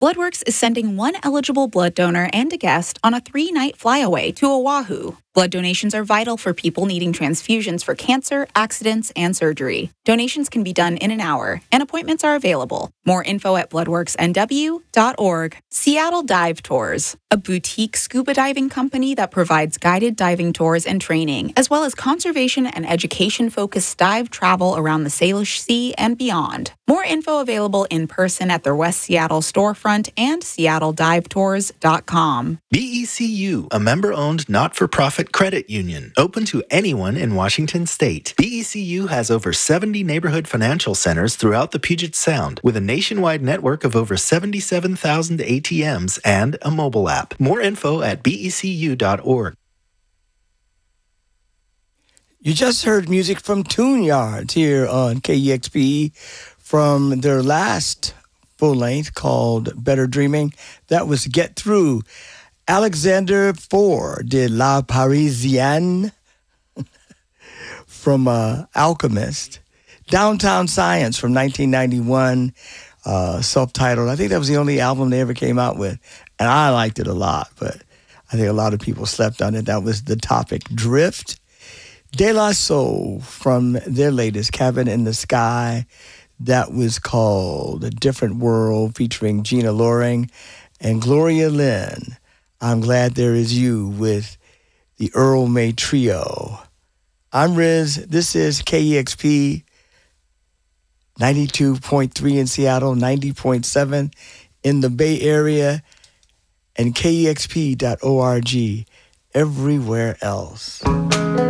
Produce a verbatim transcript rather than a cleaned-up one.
Bloodworks is sending one eligible blood donor and a guest on a three-night flyaway to Oahu. Blood donations are vital for people needing transfusions for cancer, accidents, and surgery. Donations can be done in an hour, and appointments are available. More info at bloodworks n w dot org. Seattle Dive Tours, a boutique scuba diving company that provides guided diving tours and training, as well as conservation and education-focused dive travel around the Salish Sea and beyond. More info available in person at their West Seattle storefront and seattle dive tours dot com. B E C U, a member-owned, not-for-profit credit union, open to anyone in Washington State. B E C U has over seventy neighborhood financial centers throughout the Puget Sound, with a nationwide network of over seventy-seven thousand A T Ms and a mobile app. More info at b e c u dot org. You just heard music from Tune Yards here on K E X P from their last full length called Better Dreaming. That was Get Through. Alexander Four did La Parisienne from uh, Alchemist. Downtown Science from nineteen ninety-one, uh, self-titled. I think that was the only album they ever came out with. And I liked it a lot, but I think a lot of people slept on it. That was The Topic. Drift. De La Soul from their latest, Cabin in the Sky. That was called A Different World, featuring Gina Loring and Gloria Lynn. I'm Glad There Is You with the Earl May Trio. I'm Riz. This is K E X P ninety-two point three in Seattle, ninety point seven in the Bay Area, and K E X P dot org everywhere else.